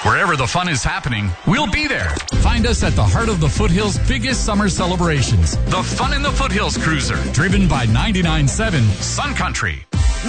Wherever the fun is happening, we'll be there. Find us at the heart of the Foothills' biggest summer celebrations. The Fun in the Foothills Cruiser, driven by 99.7 Sun Country.